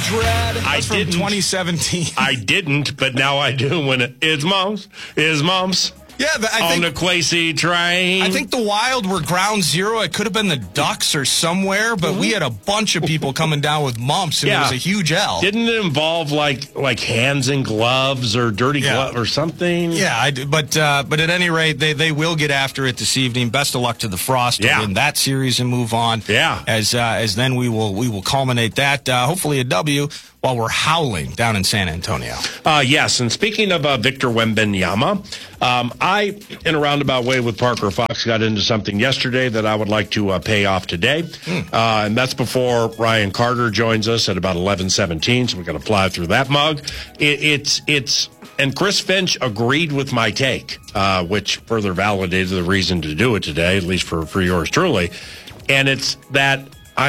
dread. That's from 2017. I didn't, but now I do when it's mom's. Yeah, I on think the Quasi train. I think the Wild were ground zero. It could have been the Ducks or somewhere, but we had a bunch of people coming down with mumps, and it was a huge L. Didn't it involve like hands and gloves or dirty glove or something? Yeah, but at any rate, they will get after it this evening. Best of luck to the Frost to win that series and move on. Yeah, as then we will culminate that. Hopefully a W. While we're howling down in San Antonio. Yes, and speaking of Victor Wembanyama, I, in a roundabout way with Parker Fox, got into something yesterday that I would like to pay off today. And that's before Ryan Carter joins us at about 11:17, so we're going to fly through that mug. And Chris Finch agreed with my take, which further validated the reason to do it today, at least for yours truly. And it's that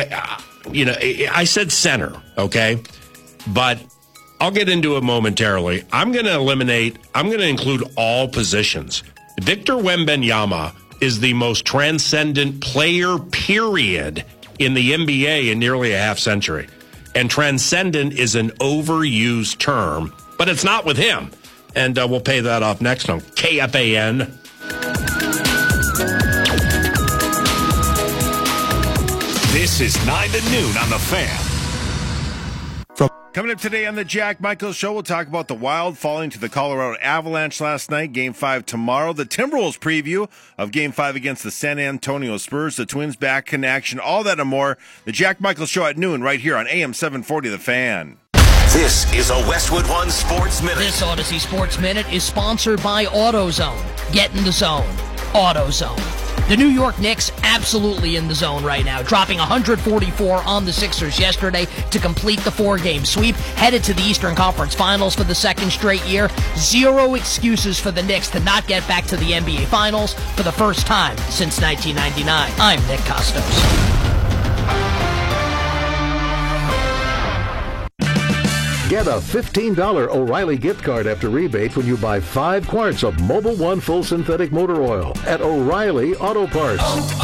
I said center, okay? But I'll get into it momentarily. I'm going to include all positions. Victor Wembanyama is the most transcendent player, period, in the NBA in nearly a half century. And transcendent is an overused term, but it's not with him. And we'll pay that off next on KFAN. This is 9 to noon on The Fan. Coming up today on the Jack Michaels Show, we'll talk about the Wild falling to the Colorado Avalanche last night, Game 5 tomorrow, the Timberwolves preview of Game 5 against the San Antonio Spurs, the Twins back in action, all that and more. The Jack Michaels Show at noon right here on AM 740 The Fan. This is a Westwood One Sports Minute. This Odyssey Sports Minute is sponsored by AutoZone. Get in the zone. AutoZone. The New York Knicks absolutely in the zone right now, dropping 144 on the Sixers yesterday to complete the four-game sweep, headed to the Eastern Conference Finals for the second straight year. Zero excuses for the Knicks to not get back to the NBA Finals for the first time since 1999. I'm Nick Costos. Get a $15 O'Reilly gift card after rebate when you buy 5 quarts of Mobil 1 full synthetic motor oil at O'Reilly Auto Parts.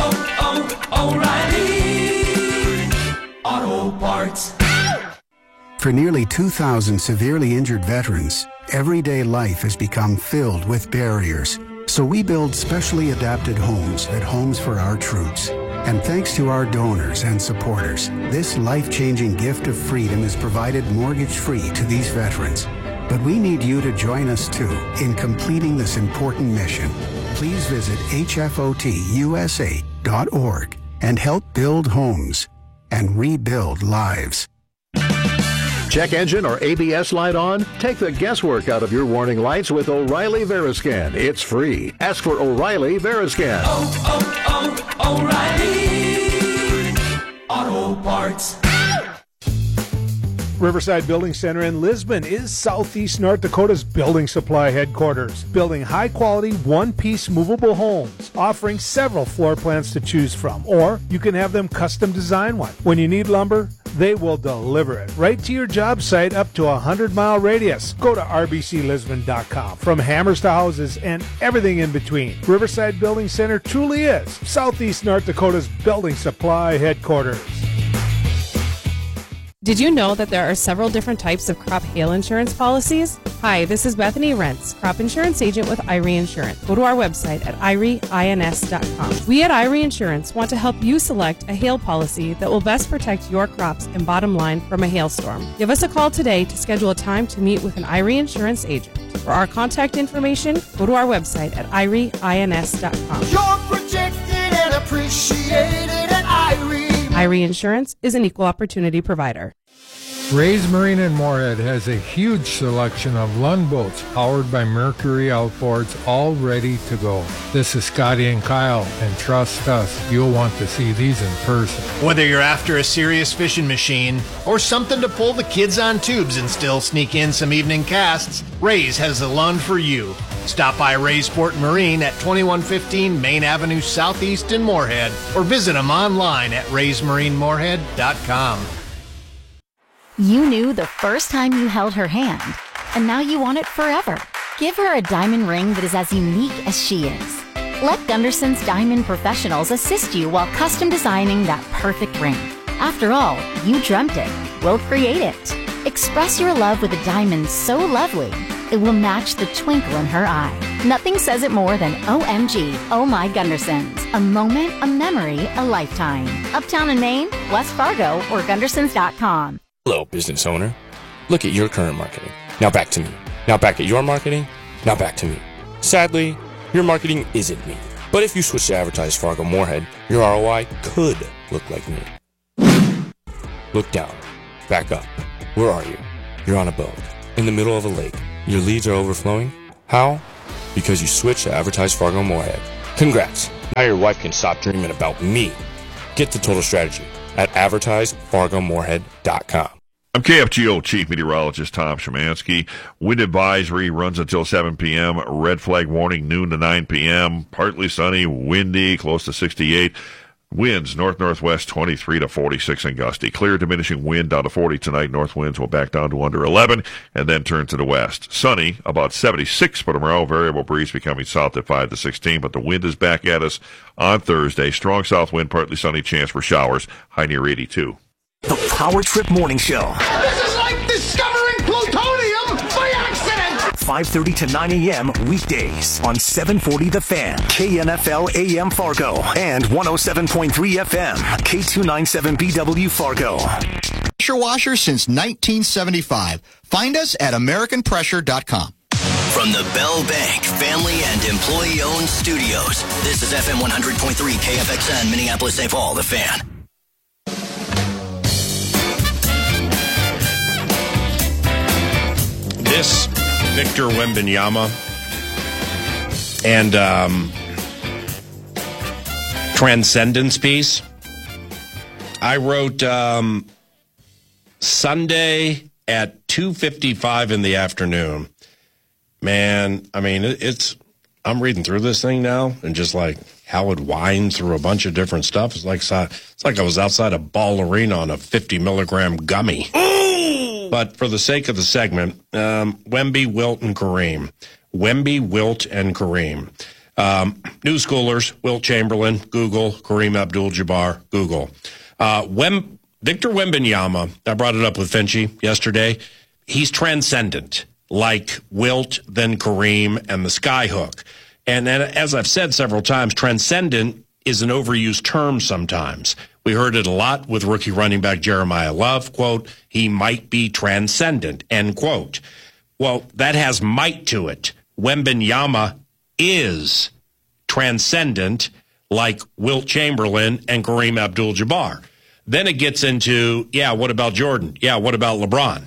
O'Reilly Auto Parts. For nearly 2,000 severely injured veterans, everyday life has become filled with barriers. So we build specially adapted homes at Homes for Our Troops. And thanks to our donors and supporters, this life-changing gift of freedom is provided mortgage-free to these veterans. But we need you to join us, too, in completing this important mission. Please visit hfotusa.org and help build homes and rebuild lives. Check engine or ABS light on? Take the guesswork out of your warning lights with O'Reilly Veriscan. It's free. Ask for O'Reilly Veriscan. O'Reilly Auto Parts. Riverside Building Center in Lisbon is Southeast North Dakota's building supply headquarters, building high-quality, one-piece movable homes, offering several floor plans to choose from, or you can have them custom design one. When you need lumber, they will deliver it right to your job site up to a 100-mile radius. Go to rbclisbon.com. From hammers to houses and everything in between, Riverside Building Center truly is Southeast North Dakota's building supply headquarters. Did you know that there are several different types of crop hail insurance policies? Hi, this is Bethany Rentz, crop insurance agent with IRE Insurance. Go to our website at IREINS.com. We at IRE Insurance want to help you select a hail policy that will best protect your crops and bottom line from a hailstorm. Give us a call today to schedule a time to meet with an IRE Insurance agent. For our contact information, go to our website at IREINS.com. You're protected and appreciated at IRE. IRE Insurance is an equal opportunity provider. Ray's Marine in Moorhead has a huge selection of Lund boats powered by Mercury outboards, all ready to go. This is Scotty and Kyle, and trust us, you'll want to see these in person. Whether you're after a serious fishing machine or something to pull the kids on tubes and still sneak in some evening casts, Ray's has the Lund for you. Stop by Ray's Sport Marine at 2115 Main Avenue Southeast in Moorhead, or visit them online at raysmarinemoorhead.com. You knew the first time you held her hand, and now you want it forever. Give her a diamond ring that is as unique as she is. Let Gunderson's Diamond Professionals assist you while custom designing that perfect ring. After all, you dreamt it. We'll create it. Express your love with a diamond so lovely, it will match the twinkle in her eye. Nothing says it more than OMG, Oh My Gundersons. A moment, a memory, a lifetime. Uptown in Maine, West Fargo, or Gundersons.com. Hello, business owner. Look at your current marketing. Now back to me. Now back at your marketing. Now back to me. Sadly, your marketing isn't me. But if you switch to advertise Fargo Moorhead, your ROI could look like me. Look down. Back up. Where are you? You're on a boat. In the middle of a lake. Your leads are overflowing. How? Because you switched to advertise Fargo Moorhead. Congrats. Now your wife can stop dreaming about me. Get the total strategy at advertisefargomoorhead.com. I'm KFGO Chief Meteorologist Tom Szymanski. Wind advisory runs until 7 p.m. Red flag warning noon to 9 p.m. Partly sunny, windy, close to 68. Winds north-northwest 23 to 46 and gusty. Clear diminishing wind down to 40 tonight. North winds will back down to under 11 and then turn to the west. Sunny, about 76 for tomorrow. Variable breeze becoming south at 5 to 16, but the wind is back at us on Thursday. Strong south wind, partly sunny, chance for showers. High near 82. The Power Trip Morning Show. This is like discovering plutonium by accident! 5:30 to 9 a.m. weekdays on 740 The Fan, KNFL AM Fargo, and 107.3 FM, K297BW Fargo. Pressure washer since 1975. Find us at AmericanPressure.com. From the Bell Bank family and employee-owned studios, this is FM 100.3 KFXN, Minneapolis, St. Paul, The Fan. This Victor Wembanyama and Transcendence piece I wrote Sunday at 2:55 in the afternoon. Man, I mean, I'm reading through this thing now and just like how it winds through a bunch of different stuff. It's like I was outside a Ball Arena on a 50-milligram gummy. But for the sake of the segment, Wemby, Wilt, and Kareem. Wemby, Wilt, and Kareem. New schoolers, Wilt Chamberlain, Google. Kareem Abdul-Jabbar, Google. Victor Wembanyama, I brought it up with Finchie yesterday. He's transcendent, like Wilt, then Kareem, and the skyhook. And as I've said several times, transcendent is an overused term sometimes. We heard it a lot with rookie running back Jeremiah Love, quote, he might be transcendent, end quote. Well, that has might to it. Wembanyama is transcendent like Wilt Chamberlain and Kareem Abdul-Jabbar. Then it gets into, what about Jordan? Yeah, what about LeBron?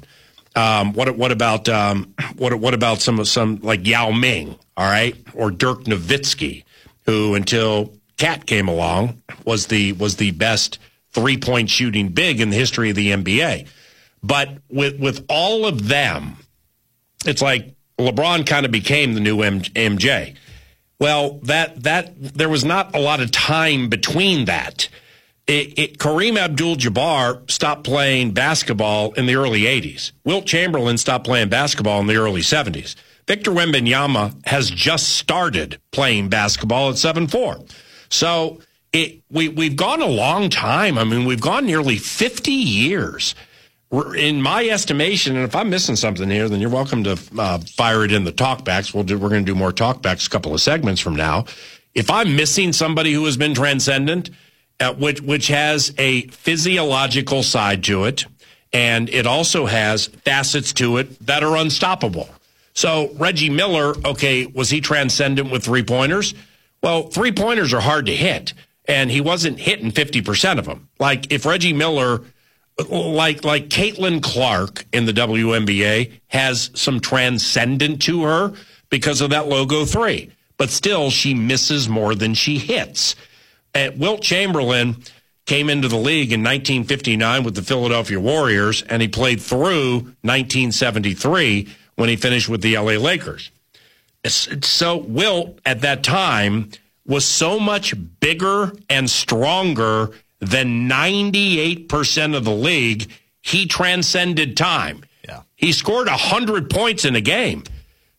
What about some like Yao Ming, all right? Or Dirk Nowitzki, who until Cat came along was the best three-point shooting big in the history of the NBA. But with all of them, it's like LeBron kind of became the new MJ. Well, that there was not a lot of time between that. Kareem Abdul-Jabbar stopped playing basketball in the early 80s. Wilt Chamberlain stopped playing basketball in the early 70s. Victor Wembanyama has just started playing basketball at 7'4". So we've gone a long time. I mean, we've gone nearly 50 years. In my estimation, and if I'm missing something here, then you're welcome to fire it in the talkbacks. We're going to do more talkbacks a couple of segments from now. If I'm missing somebody who has been transcendent, which has a physiological side to it, and it also has facets to it that are unstoppable. So Reggie Miller, okay, was he transcendent with three-pointers? Well, three-pointers are hard to hit, and he wasn't hitting 50% of them. Like if Reggie Miller, like Caitlin Clark in the WNBA, has some transcendent to her because of that logo three, but still she misses more than she hits. Wilt Chamberlain came into the league in 1959 with the Philadelphia Warriors, and he played through 1973 when he finished with the LA Lakers. So Wilt at that time was so much bigger and stronger than 98% of the league, he transcended time. Yeah. He scored 100 points in a game.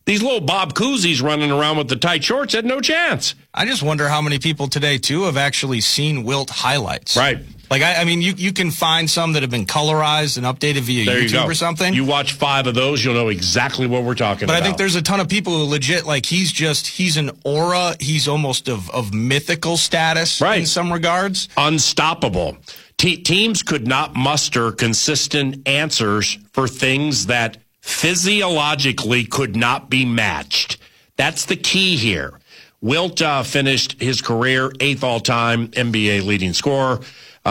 These little Bob Cousies running around with the tight shorts had no chance. I just wonder how many people today, too, have actually seen Wilt highlights. Right. Like, I mean, you can find some that have been colorized and updated via YouTube or something. You watch 5 of those, you'll know exactly what we're talking about. But I think there's a ton of people who legit, like, he's an aura. He's almost of mythical status in some regards. Unstoppable. Teams could not muster consistent answers for things that physiologically could not be matched. That's the key here. Wilt finished his career 8th all-time NBA leading scorer.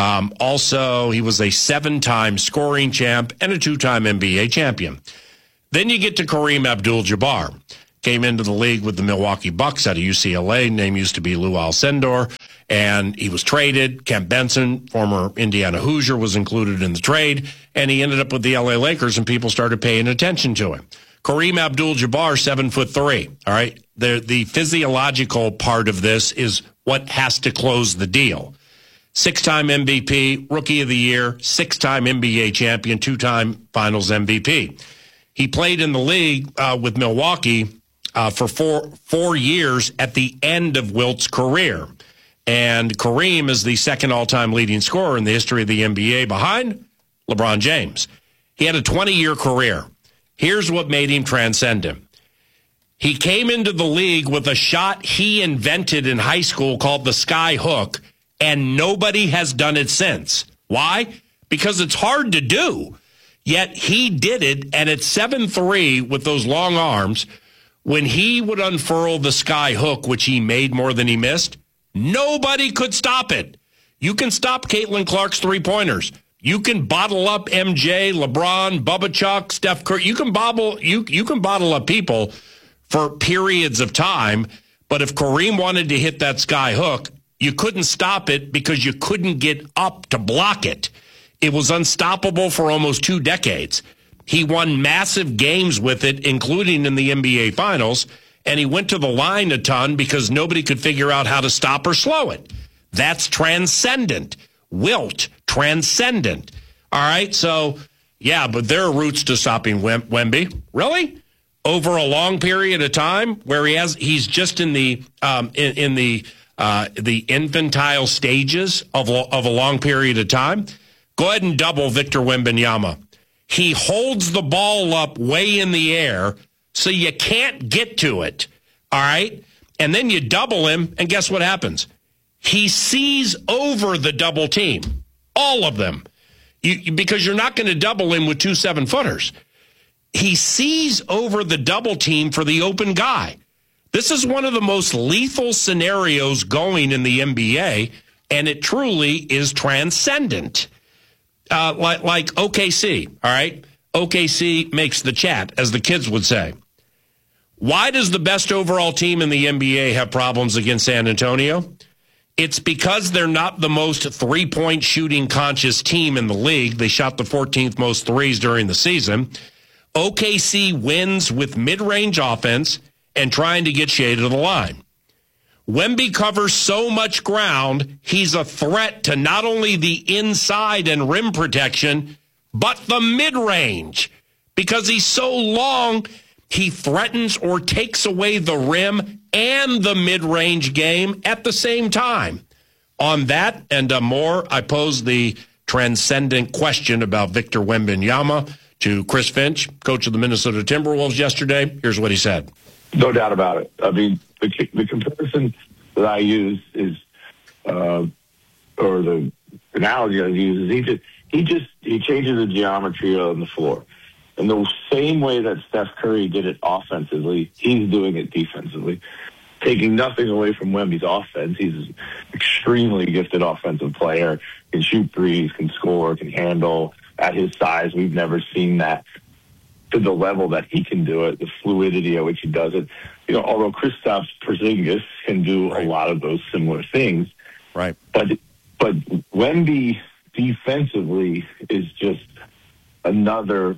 Also, he was a 7-time scoring champ and a 2-time NBA champion. Then you get to Kareem Abdul-Jabbar. Came into the league with the Milwaukee Bucks out of UCLA. Name used to be Lou Alcindor. And he was traded. Kent Benson, former Indiana Hoosier, was included in the trade. And he ended up with the LA Lakers, and people started paying attention to him. Kareem Abdul-Jabbar, 7'3". All right. The physiological part of this is what has to close the deal. 6-time MVP, Rookie of the Year, 6-time NBA champion, 2-time Finals MVP. He played in the league with Milwaukee for four years at the end of Wilt's career. And Kareem is the 2nd all-time leading scorer in the history of the NBA behind LeBron James. He had a 20-year career. Here's what made him transcendent. He came into the league with a shot he invented in high school called the sky hook, and nobody has done it since. Why? Because it's hard to do. Yet he did it, and at 7'3", with those long arms, when he would unfurl the sky hook, which he made more than he missed, nobody could stop it. You can stop Caitlin Clark's three-pointers. You can bottle up MJ, LeBron, Bubba Chuck, Steph Curry. You can bottle up people for periods of time, but if Kareem wanted to hit that sky hook, you couldn't stop it because you couldn't get up to block it. It was unstoppable for almost 2 decades. He won massive games with it, including in the NBA Finals, and he went to the line a ton because nobody could figure out how to stop or slow it. That's transcendent. Wilt, transcendent. All right, so, yeah, but there are routes to stopping Wemby. Really? Over a long period of time where he's just in the infantile stages of a long period of time. Go ahead and double Victor Wembanyama. He holds the ball up way in the air so you can't get to it, all right? And then you double him, and guess what happens? He sees over the double team, all of them, because you're not going to double him with 2 7-footers. He sees over the double team for the open guy. This is one of the most lethal scenarios going in the NBA, and it truly is transcendent. Like OKC, all right? OKC makes the chat, as the kids would say. Why does the best overall team in the NBA have problems against San Antonio? It's because they're not the most three-point shooting conscious team in the league. They shot the 14th most threes during the season. OKC wins with mid-range offense and trying to get Shea to the line. Wemby covers so much ground, he's a threat to not only the inside and rim protection, but the mid-range. Because he's so long, he threatens or takes away the rim and the mid-range game at the same time. On that and more, I pose the transcendent question about Victor Wembanyama to Chris Finch, coach of the Minnesota Timberwolves yesterday. Here's what he said. No doubt about it. I mean, the comparison that I use is, or the analogy I use is he changes the geometry on the floor. In the same way that Steph Curry did it offensively, he's doing it defensively. Taking nothing away from Wemby's offense. He's an extremely gifted offensive player, can shoot threes, can score, can handle. At his size, we've never seen that to the level that he can do it, the fluidity at which he does it. You know, although Kristaps Porzingis can do a lot of those similar things. Right. But Wemby defensively is just another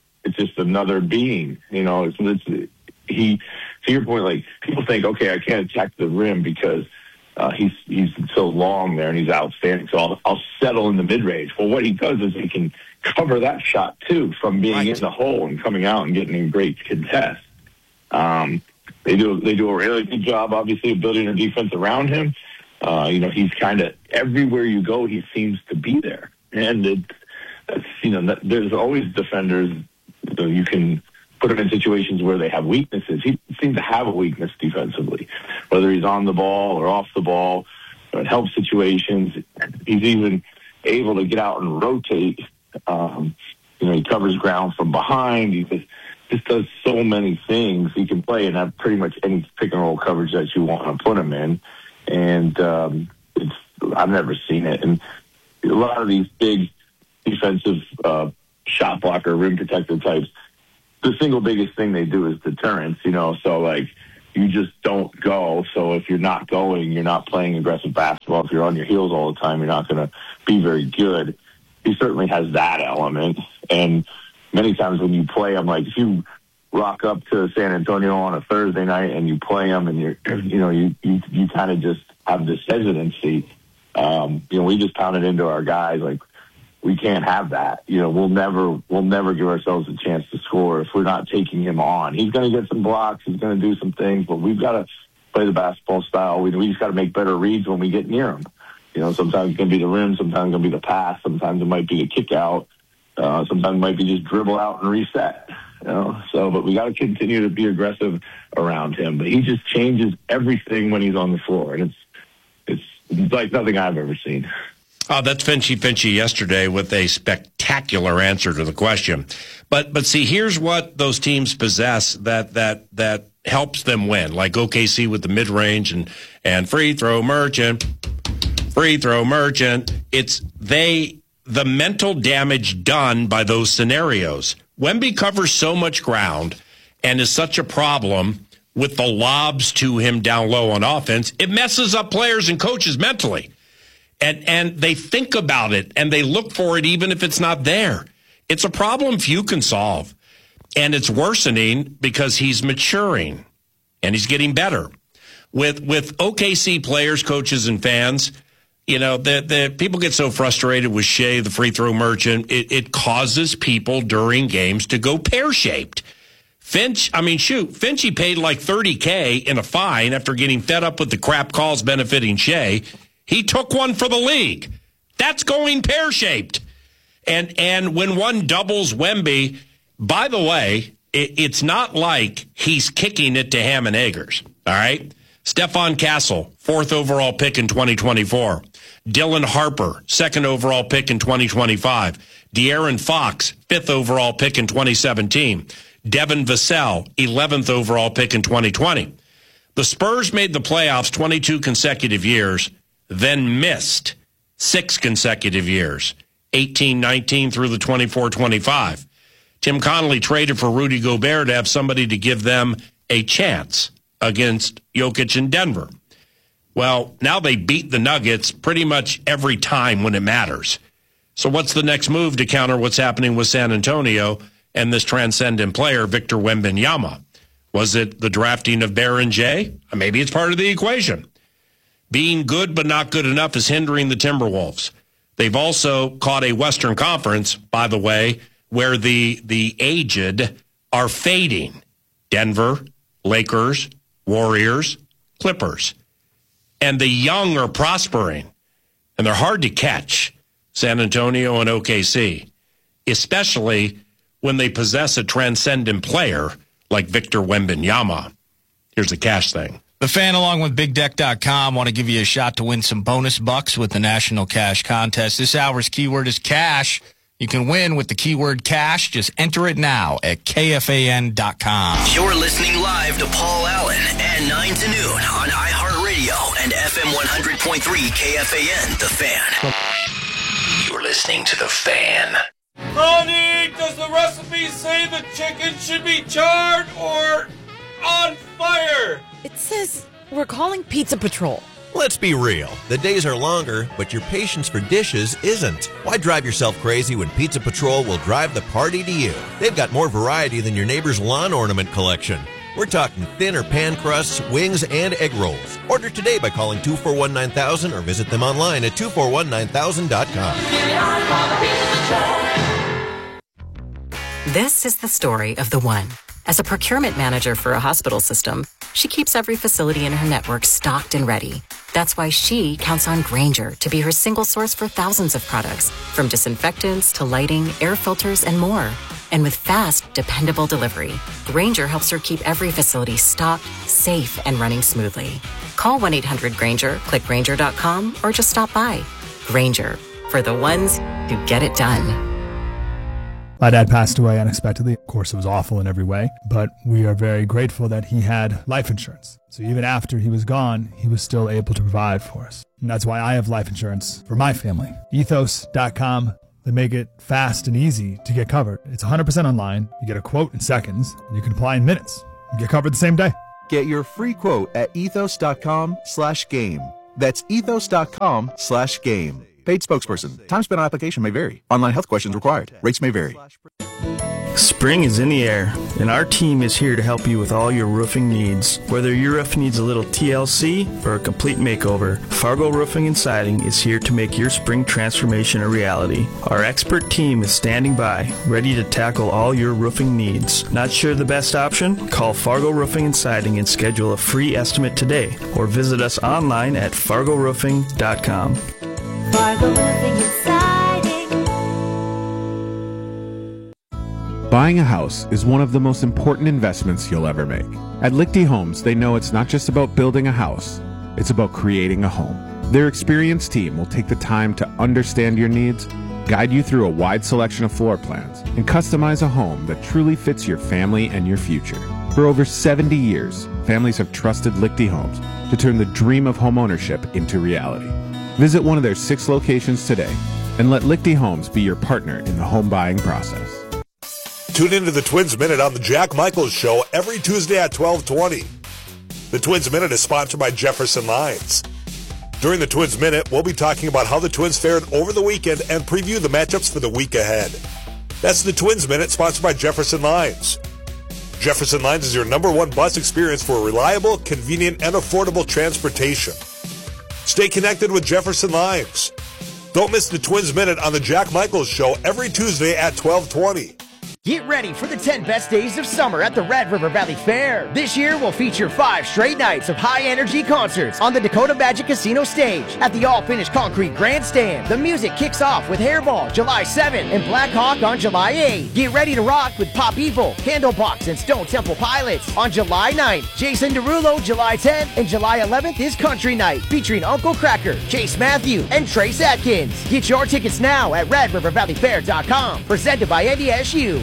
being. You know, he, to your point, like, people think, okay, I can't attack the rim because he's so long there and he's outstanding, so I'll settle in the mid-range. Well, what he does is he can cover that shot, too, from being in the hole and coming out and getting in great contest. They do a really good job, obviously, of building their defense around him. He's kind of everywhere you go, he seems to be there. And there's always defenders that you can put him in situations where they have weaknesses. He seems to have a weakness defensively, whether he's on the ball or off the ball, or in help situations. He's even able to get out and rotate. He covers ground from behind. He just does so many things. He can play in pretty much any pick and roll coverage that you want to put him in. And I've never seen it. And a lot of these big defensive shot blocker, rim protector types, the single biggest thing they do is deterrence, so like you just don't go. So if you're not going, you're not playing aggressive basketball. If you're on your heels all the time, you're not going to be very good. He certainly has that element. And many times when you play him, like if you rock up to San Antonio on a Thursday night and you play him and you kind of just have this hesitancy. We just pounded into our guys like, we can't have that. We'll never give ourselves a chance to score if we're not taking him on. He's going to get some blocks. He's going to do some things, but we've got to play the basketball style. We just got to make better reads when we get near him. Sometimes it's going to be the rim. Sometimes it's going to be the pass. Sometimes it might be the kick out. Sometimes it might be just dribble out and reset. But we got to continue to be aggressive around him. But he just changes everything when he's on the floor, and it's like nothing I've ever seen. Oh, that's Finchy yesterday with a spectacular answer to the question. But see, here's what those teams possess that helps them win, like OKC with the mid-range and free throw merchant. It's the mental damage done by those scenarios. Wemby covers so much ground and is such a problem with the lobs to him down low on offense, it messes up players and coaches mentally. And they think about it, and they look for it even if it's not there. It's a problem few can solve. And it's worsening because he's maturing, and he's getting better. With OKC players, coaches, and fans, the people get so frustrated with Shea, the free throw merchant. It causes people during games to go pear-shaped. Finchy paid like $30K in a fine after getting fed up with the crap calls benefiting Shea. He took one for the league. That's going pear-shaped. And when one doubles Wemby, by the way, it's not like he's kicking it to Ham and Eggers. All right? Stephon Castle, 4th overall pick in 2024. Dylan Harper, 2nd overall pick in 2025. De'Aaron Fox, 5th overall pick in 2017. Devin Vassell, 11th overall pick in 2020. The Spurs made the playoffs 22 consecutive years, then missed 6 consecutive years, 18-19 through the 24-25. Tim Connolly traded for Rudy Gobert to have somebody to give them a chance against Jokic in Denver. Well, now they beat the Nuggets pretty much every time when it matters. So what's the next move to counter what's happening with San Antonio and this transcendent player, Victor Wembanyama? Was it the drafting of Baron J? Maybe it's part of the equation. Being good but not good enough is hindering the Timberwolves. They've also caught a Western Conference, by the way, where the aged are fading. Denver, Lakers, Warriors, Clippers. And the young are prospering. And they're hard to catch, San Antonio and OKC, especially when they possess a transcendent player like Victor Wembanyama. Here's the cash thing. The Fan, along with BigDeck.com, want to give you a shot to win some bonus bucks with the National Cash Contest. This hour's keyword is cash. You can win with the keyword cash. Just enter it now at KFAN.com. You're listening live to Paul Allen at 9 to noon on iHeartRadio and FM 100.3 KFAN, The Fan. You're listening to The Fan. Honey, does the recipe say the chicken should be charred or on fire? It says we're calling Pizza Patrol. Let's be real. The days are longer, but your patience for dishes isn't. Why drive yourself crazy when Pizza Patrol will drive the party to you? They've got more variety than your neighbor's lawn ornament collection. We're talking thinner pan crusts, wings, and egg rolls. Order today by calling 241-9000 or visit them online at 2419000.com. This is the story of the one. As a procurement manager for a hospital system, she keeps every facility in her network stocked and ready. That's why she counts on Grainger to be her single source for thousands of products, from disinfectants to lighting, air filters, and more. And with fast, dependable delivery, Grainger helps her keep every facility stocked, safe, and running smoothly. Call 1-800-GRAINGER, click Grainger.com, or just stop by. Grainger, for the ones who get it done. My dad passed away unexpectedly. Of course, it was awful in every way, but we are very grateful that he had life insurance. So even after he was gone, he was still able to provide for us. And that's why I have life insurance for my family. Ethos.com. They make it fast and easy to get covered. It's 100% online. You get a quote in seconds, and you can apply in minutes. You get covered the same day. Get your free quote at ethos.com/game. That's ethos.com/game. Paid spokesperson. Time spent on application may vary. Online health questions required. Rates may vary. Spring is in the air, and our team is here to help you with all your roofing needs. Whether your roof needs a little TLC or a complete makeover, Fargo Roofing and Siding is here to make your spring transformation a reality. Our expert team is standing by, ready to tackle all your roofing needs. Not sure the best option? Call Fargo Roofing and Siding and schedule a free estimate today, or visit us online at fargoroofing.com. Fargo Roofing and Siding. Buying a house is one of the most important investments you'll ever make. At Lichty Homes, they know it's not just about building a house, it's about creating a home. Their experienced team will take the time to understand your needs, guide you through a wide selection of floor plans, and customize a home that truly fits your family and your future. For over 70 years, families have trusted Lichty Homes to turn the dream of homeownership into reality. Visit one of their 6 locations today and let Lichty Homes be your partner in the home buying process. Tune into the Twins Minute on the Jack Michaels Show every Tuesday at 12:20. The Twins Minute is sponsored by Jefferson Lines. During the Twins Minute, we'll be talking about how the Twins fared over the weekend and preview the matchups for the week ahead. That's the Twins Minute, sponsored by Jefferson Lines. Jefferson Lines is your #1 bus experience for reliable, convenient, and affordable transportation. Stay connected with Jefferson Lines. Don't miss the Twins Minute on the Jack Michaels Show every Tuesday at 12:20. Get ready for the 10 best days of summer at the Red River Valley Fair. This year will feature 5 straight nights of high-energy concerts on the Dakota Magic Casino stage at the all-finished concrete grandstand. The music kicks off with Hairball July 7 and Black Hawk on July 8. Get ready to rock with Pop Evil, Candlebox, and Stone Temple Pilots on July 9th. Jason Derulo July 10th, and July 11th is Country Night featuring Uncle Cracker, Chase Matthew, and Trace Atkins. Get your tickets now at RedRiverValleyFair.com. Presented by NDSU.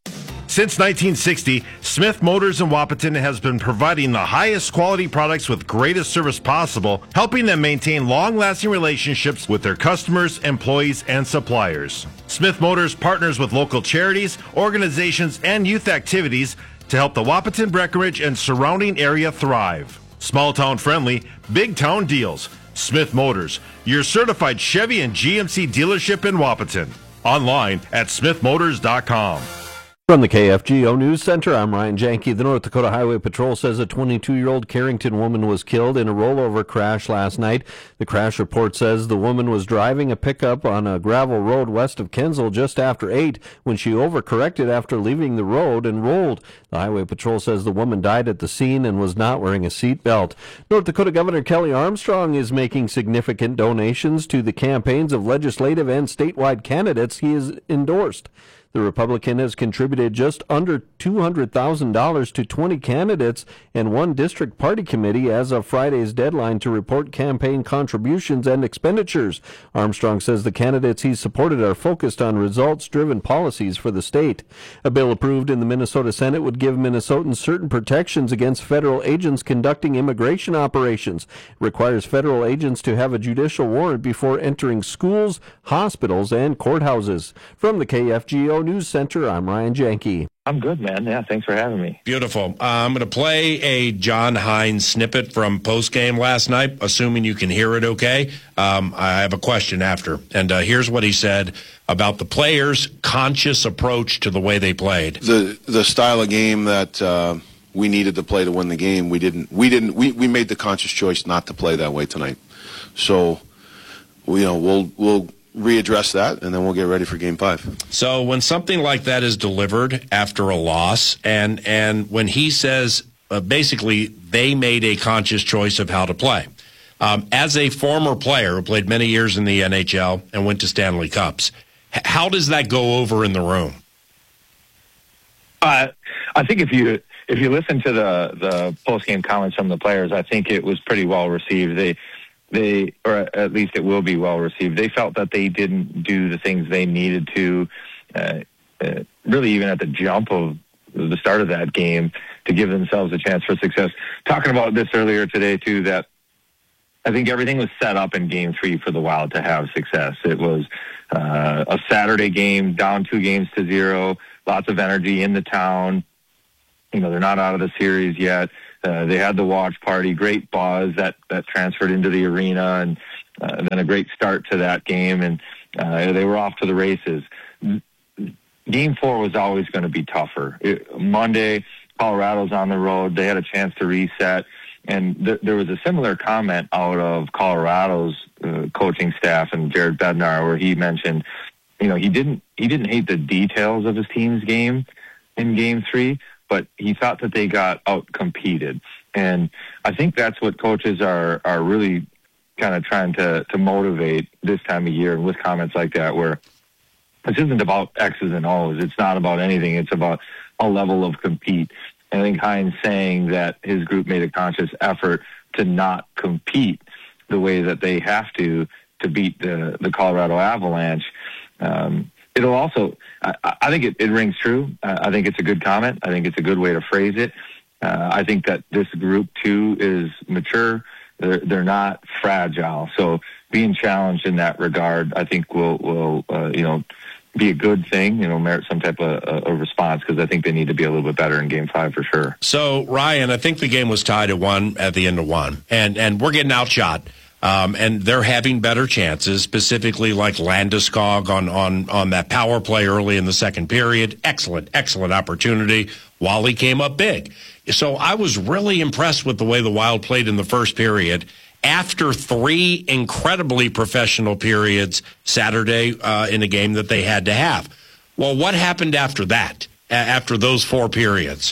Since 1960, Smith Motors in Wahpeton has been providing the highest quality products with greatest service possible, helping them maintain long-lasting relationships with their customers, employees, and suppliers. Smith Motors partners with local charities, organizations, and youth activities to help the Wahpeton, Breckenridge, and surrounding area thrive. Small town friendly, big town deals. Smith Motors, your certified Chevy and GMC dealership in Wahpeton. Online at smithmotors.com. From the KFGO News Center, I'm Ryan Janke. The North Dakota Highway Patrol says a 22-year-old Carrington woman was killed in a rollover crash last night. The crash report says the woman was driving a pickup on a gravel road west of Kensal just after 8 when she overcorrected after leaving the road and rolled. The Highway Patrol says the woman died at the scene and was not wearing a seat belt. North Dakota Governor Kelly Armstrong is making significant donations to the campaigns of legislative and statewide candidates he has endorsed. The Republican has contributed just under $200,000 to 20 candidates and 1 district party committee as of Friday's deadline to report campaign contributions and expenditures. Armstrong says the candidates he's supported are focused on results-driven policies for the state. A bill approved in the Minnesota Senate would give Minnesotans certain protections against federal agents conducting immigration operations. It requires federal agents to have a judicial warrant before entering schools, hospitals, and courthouses. From the KFGO News Center, I'm Ryan Janke. I'm good, man. Yeah, thanks for having me. Beautiful. I'm going to play a John Hines snippet from postgame last night, assuming you can hear it okay. I have a question after. And here's what he said about the players' conscious approach to the way they played. The style of game that we needed to play to win the game, we made the conscious choice not to play that way tonight. So, we'll readdress that, and then we'll get ready for Game 5. So when something like that is delivered after a loss, and when he says basically they made a conscious choice of how to play, as a former player who played many years in the NHL and went to Stanley Cups, how does that go over in the room? I think if you listen to the post-game comments from the players, I think it was pretty well received. They, or at least it will be well received. They felt that they didn't do the things they needed to, really even at the jump of the start of that game, to give themselves a chance for success. Talking about this earlier today too, that I think everything was set up in Game 3 for the Wild to have success. It was a Saturday game, down 2-0, lots of energy in the town. You know, they're not out of the series yet. They had the watch party, great buzz that transferred into the arena, and then a great start to that game, and they were off to the races. Game 4 was always going to be tougher. Monday, Colorado's on the road. They had a chance to reset, and there was a similar comment out of Colorado's coaching staff and Jared Bednar, where he mentioned, you know, he didn't hate the details of his team's game in Game 3, but he thought that they got out-competed. And I think that's what coaches are really kind of trying to motivate this time of year, and with comments like that, where this isn't about X's and O's. It's not about anything. It's about a level of compete. And I think Hines saying that his group made a conscious effort to not compete the way that they have to beat the Colorado Avalanche. It'll also, I think it rings true. I think it's a good comment. I think it's a good way to phrase it. I think that this group, too, is mature. They're not fragile. So being challenged in that regard, I think will be a good thing, merit some type of a response, because I think they need to be a little bit better in Game 5 for sure. So, Ryan, I think the game was tied at 1 at the end of 1, and we're getting outshot. And they're having better chances, specifically like Landeskog on that power play early in the second period. Excellent opportunity. Wally came up big. So I was really impressed with the way the Wild played in the first period. After 3 incredibly professional periods Saturday in a game that they had to have. Well, what happened after that, after those 4 periods?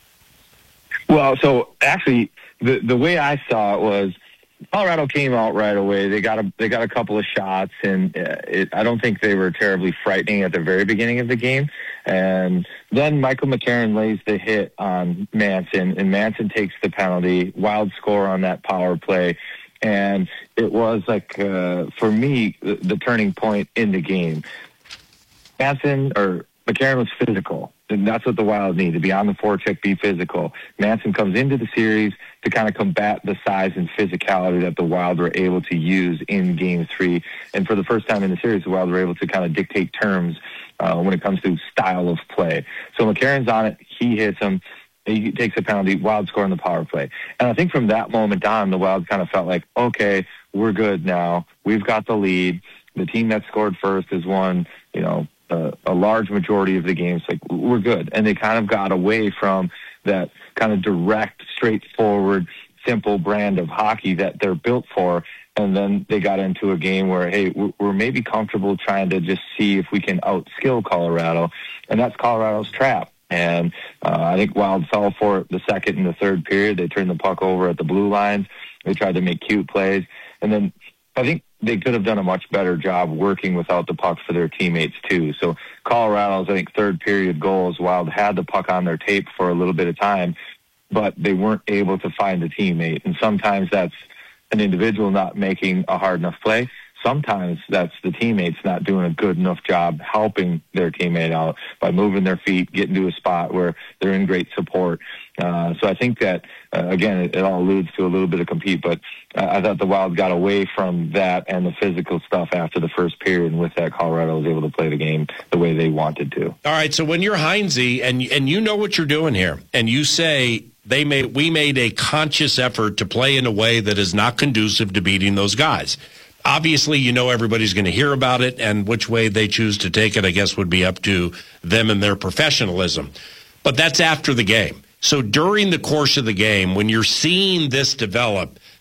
Well, so actually, the way I saw it was, Colorado came out right away. They got a couple of shots, and I don't think they were terribly frightening at the very beginning of the game. And then Michael McCarron lays the hit on Manson, and Manson takes the penalty. Wild score on that power play, and it was like for me the turning point in the game. McCarron was physical, and that's what the Wild need, to be on the forecheck, be physical. Manson comes into the series to kind of combat the size and physicality that the Wild were able to use in Game 3. And for the first time in the series, the Wild were able to kind of dictate terms when it comes to style of play. So McCarron's on it. He hits him. He takes a penalty. Wild score on the power play. And I think from that moment on, the Wild kind of felt like, okay, we're good now. We've got the lead. The team that scored first has won, a large majority of the games. Like, we're good. And they kind of got away from that kind of direct, straightforward, simple brand of hockey that they're built for. And then they got into a game where, hey, we're maybe comfortable trying to just see if we can outskill Colorado. And that's Colorado's trap. And I think Wild fell for it the second and the third period. They turned the puck over at the blue lines. They tried to make cute plays. And then I think they could have done a much better job working without the puck for their teammates, too. So Colorado's, I think, third period goals, Wild had the puck on their tape for a little bit of time, but they weren't able to find a teammate. And sometimes that's an individual not making a hard enough play. Sometimes that's the teammates not doing a good enough job helping their teammate out by moving their feet, getting to a spot where they're in great support. So I think that, again, it all alludes to a little bit of compete, but I thought the Wild got away from that and the physical stuff after the first period, and with that, Colorado was able to play the game the way they wanted to. All right, so when you're Heinze and you know what you're doing here, and you say we made a conscious effort to play in a way that is not conducive to beating those guys. Obviously, everybody's going to hear about it, and which way they choose to take it, I guess, would be up to them and their professionalism. But that's after the game. So during the course of the game, when you're seeing this develop,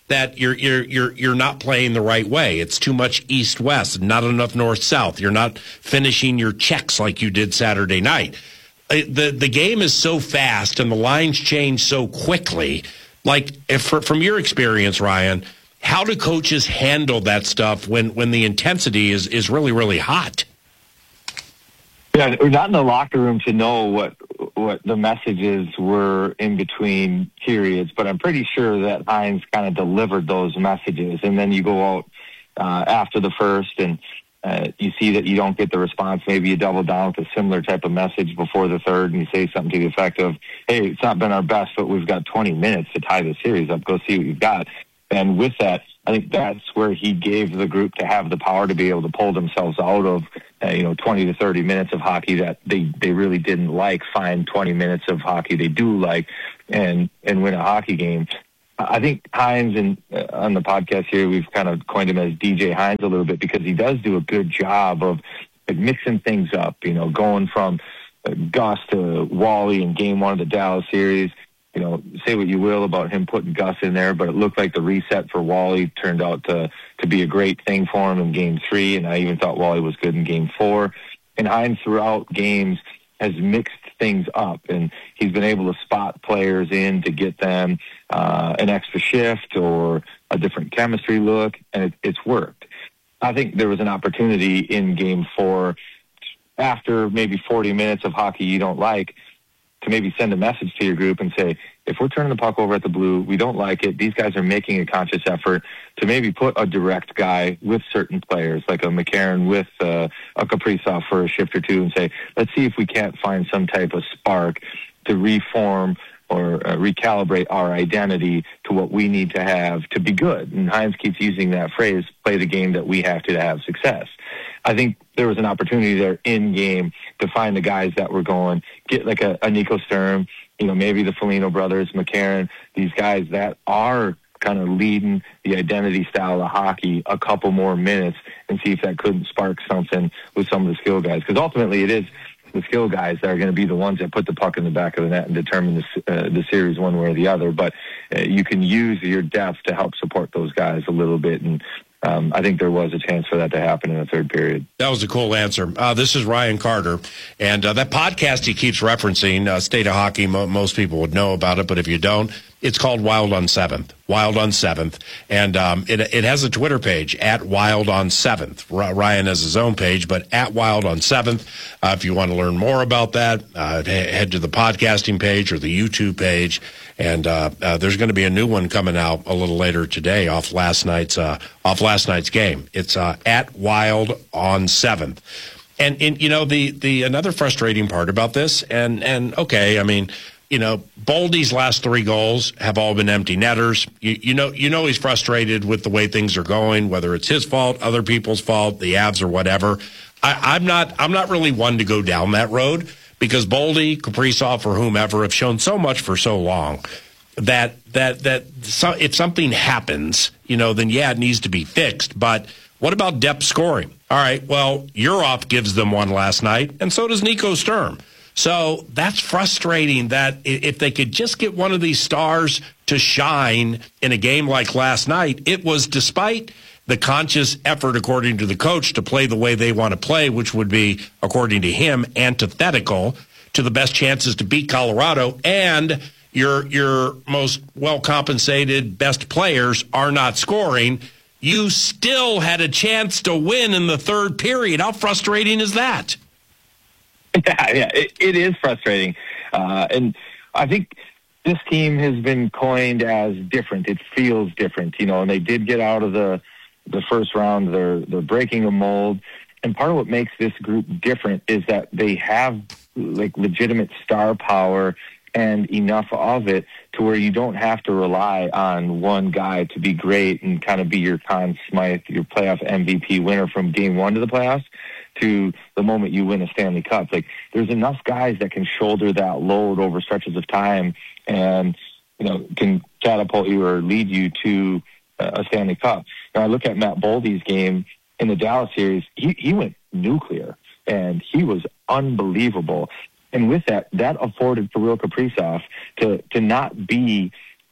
that you're not playing the right way. It's too much east-west, not enough north-south. You're not finishing your checks like you did Saturday night. The game is so fast and the lines change so quickly. Like, from your experience, Ryan, how do coaches handle that stuff when the intensity is really, really hot? Yeah, we're not in the locker room to know what the messages were in between periods, but I'm pretty sure that Hines kind of delivered those messages. And then you go out after the first and you see that you don't get the response. Maybe you double down with a similar type of message before the third and you say something to the effect of, hey, it's not been our best, but we've got 20 minutes to tie the series up. Go see what you've got. And with that, I think that's where he gave the group to have the power to be able to pull themselves out of 20 to 30 minutes of hockey that they really didn't like, find 20 minutes of hockey they do like, and win a hockey game. I think Hines, and on the podcast here, we've kind of coined him as DJ Hines a little bit because he does do a good job of mixing things up, going from Gus to Wally in game one of the Dallas series. Say what you will about him putting Gus in there, but it looked like the reset for Wally turned out to be a great thing for him in game 3, and I even thought Wally was good in game 4. And Hines throughout games has mixed things up, and he's been able to spot players in to get them an extra shift or a different chemistry look, and it's worked. I think there was an opportunity in game 4 after maybe 40 minutes of hockey you don't like to maybe send a message to your group and say, if we're turning the puck over at the blue, we don't like it. These guys are making a conscious effort to maybe put a direct guy with certain players, like a McCarron with a Kaprizov for a shift or two, and say, let's see if we can't find some type of spark to reform or recalibrate our identity to what we need to have to be good. And Hines keeps using that phrase, play the game that we have to have success. I think there was an opportunity there in game to find the guys that were going, get like a Nico Sturm, maybe the Foligno brothers, McCarron, these guys that are kind of leading the identity style of hockey a couple more minutes and see if that couldn't spark something with some of the skill guys. Because ultimately it is the skill guys that are going to be the ones that put the puck in the back of the net and determine the series one way or the other. But you can use your depth to help support those guys a little bit, and I think there was a chance for that to happen in the third period. That was a cool answer. This is Ryan Carter, and that podcast he keeps referencing, State of Hockey, most people would know about it, but if you don't, it's called Wild on 7th. Wild on 7th. And it has a Twitter page, at Wild on 7th. Ryan has his own page, but at Wild on 7th. If you want to learn more about that, head to the podcasting page or the YouTube page. And there's going to be a new one coming out a little later today off last night's game. It's at Wild on 7th. And the another frustrating part about this, and okay, I mean, Boldy's last 3 goals have all been empty netters. You know he's frustrated with the way things are going, whether it's his fault, other people's fault, the Avs or whatever. I'm not really one to go down that road because Boldy, Kaprizov, or whomever have shown so much for so long that if something happens, then yeah, it needs to be fixed. But what about depth scoring? All right, well, Urov gives them one last night, and so does Nico Sturm. So that's frustrating that if they could just get one of these stars to shine in a game like last night, it was despite the conscious effort, according to the coach, to play the way they want to play, which would be, according to him, antithetical to the best chances to beat Colorado, and your most well-compensated best players are not scoring. You still had a chance to win in the third period. How frustrating is that? Yeah, it is frustrating. And I think this team has been coined as different. It feels different, and they did get out of the first round. They're breaking a mold. And part of what makes this group different is that they have like legitimate star power and enough of it to where you don't have to rely on one guy to be great and kind of be your Conn Smythe, your playoff MVP winner from game 1 to the playoffs to the moment you win a Stanley Cup. Like, there's enough guys that can shoulder that load over stretches of time and, can catapult you or lead you to a Stanley Cup. Now, I look at Matt Boldy's game in the Dallas series. He went nuclear, and he was unbelievable. And with that afforded Kirill Kaprizov to not be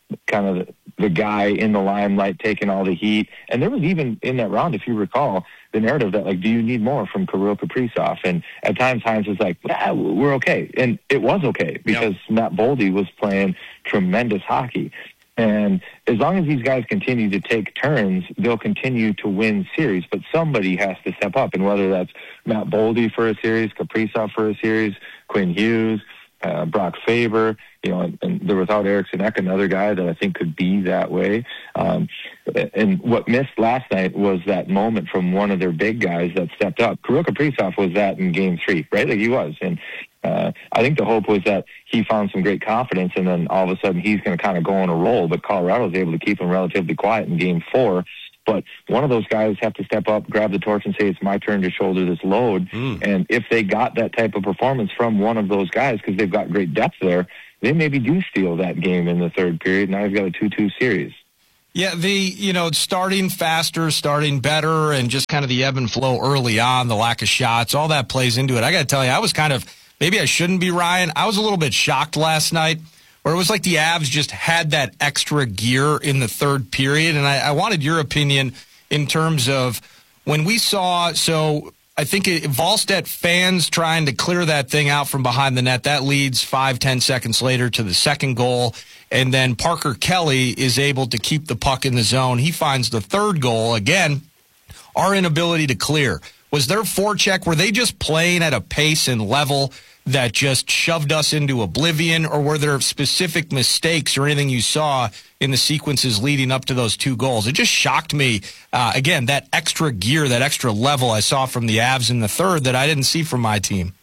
kind of the guy in the limelight taking all the heat. And there was even in that round, if you recall, the narrative that, like, do you need more from Kirill Kaprizov? And at times Hines was like, we're okay. And it was okay because Matt Boldy was playing tremendous hockey. And as long as these guys continue to take turns, they'll continue to win series. But somebody has to step up. And whether that's Matt Boldy for a series, Kaprizov for a series, Quinn Hughes, Brock Faber, and they're without Eriksson Ek, another guy that I think could be that way. And what missed last night was that moment from one of their big guys that stepped up. Kirill Kaprizov was that in Game 3, right? Like he was. And I think the hope was that he found some great confidence, and then all of a sudden he's going to kind of go on a roll. But Colorado was able to keep him relatively quiet in Game 4. But one of those guys have to step up, grab the torch, and say, it's my turn to shoulder this load. And if they got that type of performance from one of those guys, because they've got great depth there, they maybe do steal that game in the third period. Now you've got a 2-2 series. Yeah, starting faster, starting better, and just kind of the ebb and flow early on, the lack of shots, all that plays into it. I got to tell you, I was maybe I shouldn't be, Ryan. I was a little bit shocked last night, where it was like the Avs just had that extra gear in the third period. And I wanted your opinion in terms of when we saw, so I think Wallstedt fans trying to clear that thing out from behind the net. That leads 5-10 seconds later to the second goal. And then Parker Kelly is able to keep the puck in the zone. He finds the third goal. Again, our inability to clear. Was their forecheck, were they just playing at a pace and level that just shoved us into oblivion, or were there specific mistakes or anything you saw in the sequences leading up to those two goals? It just shocked me. Again, that extra gear, that extra level I saw from the Avs in the third that I didn't see from my team.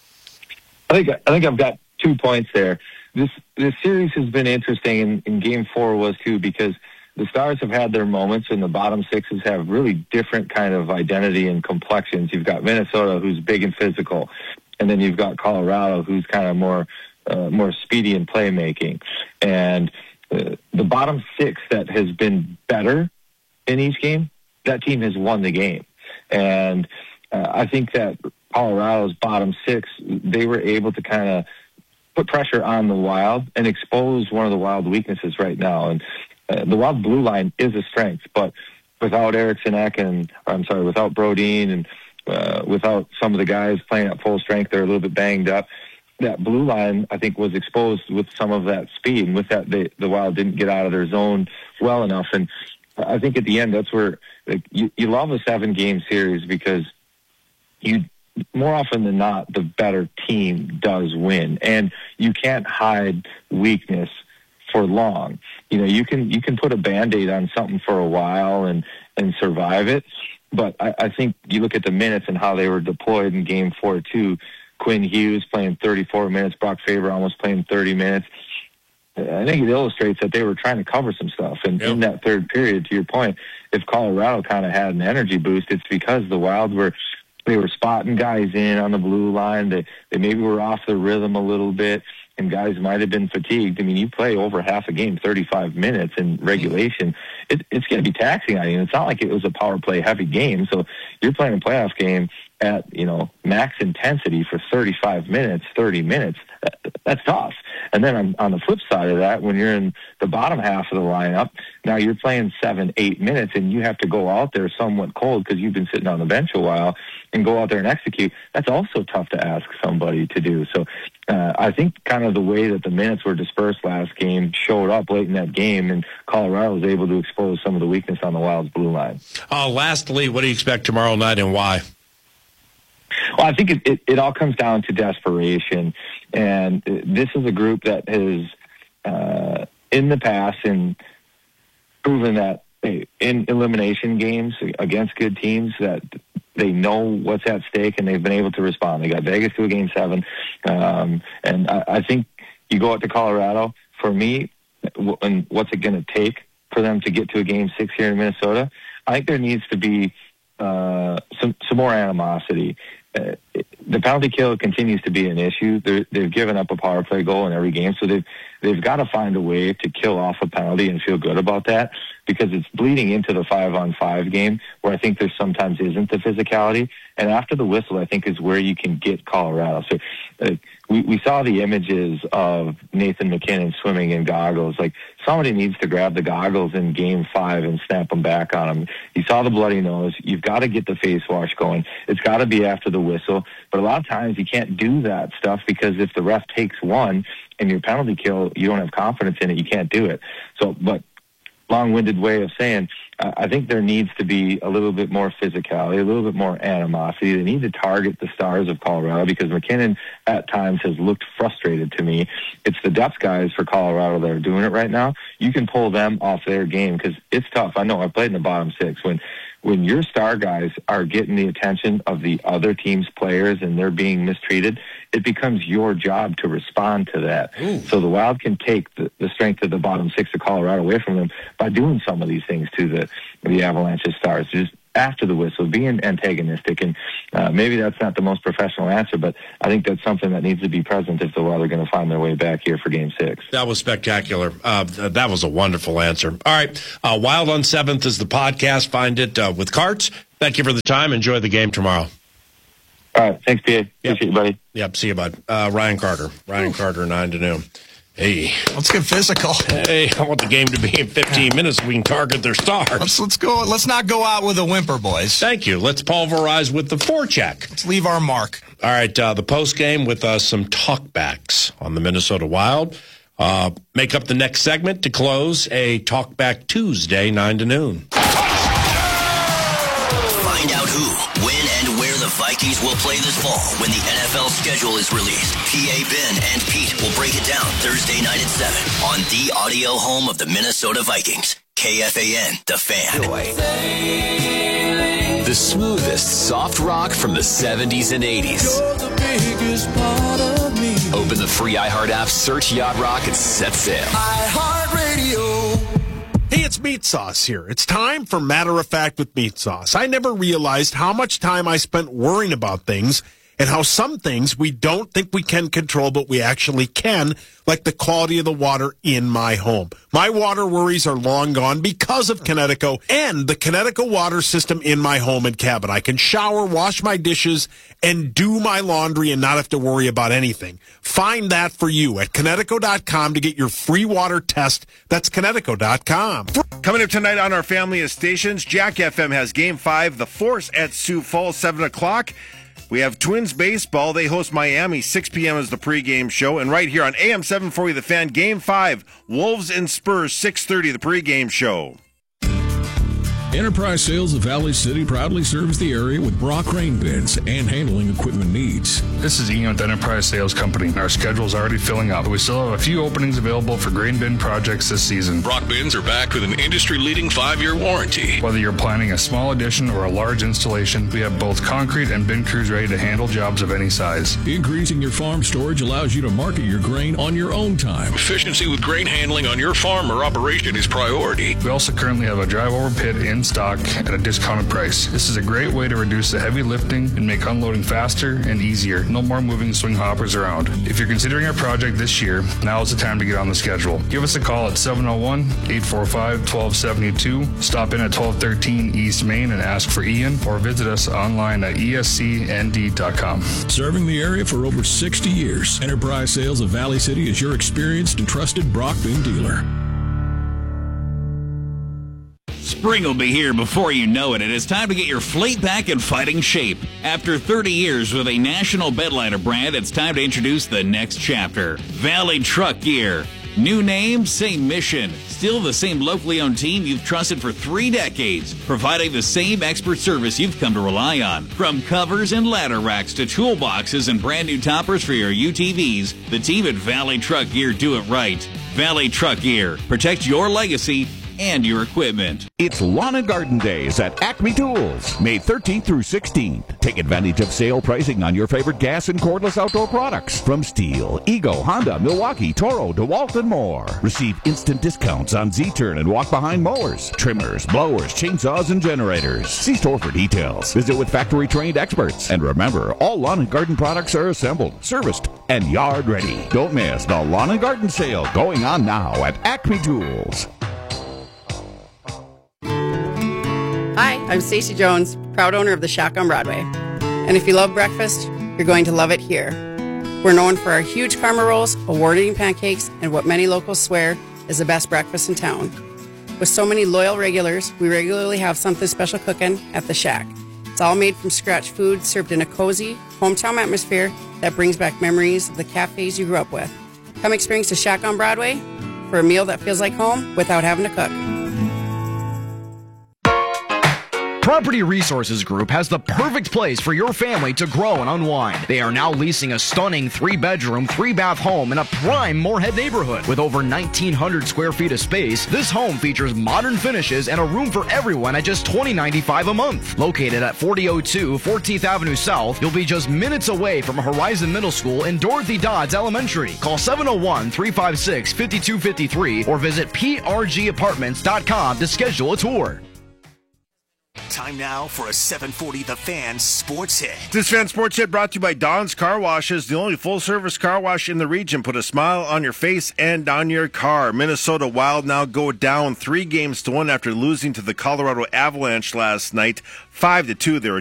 I think I've got 2 points there. This series has been interesting, and Game 4 was too, because the Stars have had their moments, and the bottom sixes have really different kind of identity and complexions. You've got Minnesota, who's big and physical, and then you've got Colorado, who's kind of more speedy in playmaking. And the bottom six that has been better in each game, that team has won the game. And I think that Colorado's bottom six, they were able to kind of put pressure on the Wild and expose one of the Wild weaknesses right now. And the Wild blue line is a strength, but without Eriksson Ek without Brodin and without some of the guys playing at full strength, they're a little bit banged up. That blue line, I think, was exposed with some of that speed. And with that, the Wild didn't get out of their zone well enough. And I think at the end, that's where you love a 7-game series, because more often than not, the better team does win. And you can't hide weakness for long. You can put a Band-Aid on something for a while and survive it. But I think you look at the minutes and how they were deployed in Game 4 too. Quinn Hughes playing 34 minutes, Brock Faber almost playing 30 minutes. I think it illustrates that they were trying to cover some stuff. And in that third period, to your point, if Colorado kind of had an energy boost, it's because the Wild were spotting guys in on the blue line. They maybe were off their rhythm a little bit, and guys might have been fatigued. I mean, you play over half a game, 35 minutes in regulation. It's going to be taxing on you. It's not like it was a power play heavy game. So you're playing a playoff game at, max intensity for 35 minutes, 30 minutes. That's tough. And then on the flip side of that, when you're in the bottom half of the lineup, now you're playing 7-8 minutes, and you have to go out there somewhat cold because you've been sitting on the bench a while and go out there and execute. That's also tough to ask somebody to do. So I think kind of the way that the minutes were dispersed last game showed up late in that game, and Colorado was able to expose some of the weakness on the Wild's blue line. Lastly, what do you expect tomorrow night, and why? Well, I think it all comes down to desperation. And this is a group that has, in the past, and proven that in elimination games against good teams, that they know what's at stake and they've been able to respond. They got Vegas to a Game 7. And I think you go out to Colorado, for me, and what's it going to take for them to get to a Game 6 here in Minnesota? I think there needs to be some more animosity. The penalty kill continues to be an issue. They've given up a power play goal in every game, so they've got to find a way to kill off a penalty and feel good about that, because it's bleeding into the 5-on-5 game where I think there sometimes isn't the physicality. And after the whistle, I think, is where you can get Colorado. So we saw the images of Nathan McKinnon swimming in goggles. Like, somebody needs to grab the goggles in Game 5 and snap them back on him. You saw the bloody nose. You've got to get the face wash going. It's got to be after the whistle. But a lot of times you can't do that stuff because if the ref takes one and your penalty kill, you don't have confidence in it, you can't do it. So, but long-winded way of saying, I think there needs to be a little bit more physicality, a little bit more animosity. They need to target the stars of Colorado because McKinnon at times has looked frustrated to me. It's the depth guys for Colorado that are doing it right now. You can pull them off their game because it's tough. I know I played in the bottom six. When your star guys are getting the attention of the other team's players and they're being mistreated, it becomes your job to respond to that. Ooh. So the Wild can take the strength of the bottom six of Colorado away from them by doing some of these things to the Avalanche's stars. Just after the whistle, being antagonistic. And maybe that's not the most professional answer, but I think that's something that needs to be present if the Wild are going to find their way back here for Game 6. That was spectacular. That was a wonderful answer. All right. Wild on 7th is the podcast. Find it with Carts. Thank you for the time. Enjoy the game tomorrow. All right. Thanks, PA. Appreciate you, buddy. Yep. See you, bud. Ryan Carter. Carter, 9 to noon. Hey, let's get physical. Hey, I want the game to be in 15 minutes so we can target their stars. Let's go. Let's not go out with a whimper, boys. Thank you. Let's pulverize with the forecheck. Let's leave our mark. All right, the post game with some talkbacks on the Minnesota Wild. Make up the next segment to close a Talkback Tuesday, 9 to noon. Find out who, when, and where the Vikings will play this fall when the NFL schedule is released. PA, Ben, and Pete will break it down Thursday night at 7 on the audio home of the Minnesota Vikings. KFAN, The Fan. The smoothest soft rock from the 70s and 80s. You're the biggest part of me. Open the free iHeart app, search Yacht Rock, and set sail. iHeartRadio. Hey, it's Meat Sauce here. It's time for Matter of Fact with Meat Sauce. I never realized how much time I spent worrying about things and how some things we don't think we can control, but we actually can, like the quality of the water in my home. My water worries are long gone because of Connecticut and the Connecticut water system in my home and cabin. I can shower, wash my dishes, and do my laundry and not have to worry about anything. Find that for you at Connecticut.com to get your free water test. That's Connecticut.com. Coming up tonight on our family of stations, Jack FM has Game 5, the Force at Sioux Falls, 7 o'clock. We have Twins baseball. They host Miami. 6 p.m. is the pregame show. And right here on AM 740, The Fan, Game 5, Wolves and Spurs, 6:30, the pregame show. Enterprise Sales of Valley City proudly serves the area with Brock grain bins and handling equipment needs. This is Ian with Enterprise Sales Company. Our schedule is already filling up. We still have a few openings available for grain bin projects this season. Brock bins are backed with an industry-leading 5-year warranty. Whether you're planning a small addition or a large installation, we have both concrete and bin crews ready to handle jobs of any size. Increasing your farm storage allows you to market your grain on your own time. Efficiency with grain handling on your farm or operation is priority. We also currently have a drive-over pit in stock at a discounted price. This is a great way to reduce the heavy lifting and make unloading faster and easier. No more moving swing hoppers around. If you're considering a project this year, now is the time to get on the schedule. Give us a call at 701-845-1272. Stop in at 1213 East Main and ask for Ian, or visit us online at escnd.com. Serving the area for over 60 years, Enterprise Sales of Valley City is your experienced and trusted Brock bin dealer. Spring will be here before you know it, and it's time to get your fleet back in fighting shape. After 30 years with a national bedliner brand, it's time to introduce the next chapter. Valley Truck Gear. New name, same mission. Still the same locally owned team you've trusted for 3 decades, providing the same expert service you've come to rely on. From covers and ladder racks to toolboxes and brand new toppers for your UTVs, the team at Valley Truck Gear do it right. Valley Truck Gear. Protect your legacy and your equipment. It's Lawn and Garden Days at Acme Tools, May 13th through 16th. Take advantage of sale pricing on your favorite gas and cordless outdoor products from Stihl, Ego, Honda, Milwaukee, Toro, DeWalt, and more. Receive instant discounts on Z-Turn and walk-behind mowers, trimmers, blowers, chainsaws, and generators. See store for details. Visit with factory-trained experts. And remember, all lawn and garden products are assembled, serviced, and yard ready. Don't miss the Lawn and Garden Sale going on now at Acme Tools. Hi, I'm Stacey Jones, proud owner of the Shack on Broadway. And if you love breakfast, you're going to love it here. We're known for our huge karma rolls, award-winning pancakes, and what many locals swear is the best breakfast in town. With so many loyal regulars, we regularly have something special cooking at the Shack. It's all made from scratch food served in a cozy, hometown atmosphere that brings back memories of the cafes you grew up with. Come experience the Shack on Broadway for a meal that feels like home without having to cook. Property Resources Group has the perfect place for your family to grow and unwind. They are now leasing a stunning 3-bedroom, 3-bath home in a prime Moorhead neighborhood. With over 1,900 square feet of space, this home features modern finishes and a room for everyone at just $20.95 a month. Located at 4002 14th Avenue South, you'll be just minutes away from Horizon Middle School and Dorothy Dodds Elementary. Call 701-356-5253 or visit prgapartments.com to schedule a tour. Time now for a 740 The Fan Sports Hit. This Fan Sports Hit brought to you by Don's Car Washes, the only full-service car wash in the region. Put a smile on your face and on your car. Minnesota Wild now go down 3-1 after losing to the Colorado Avalanche last night, 5-2. They were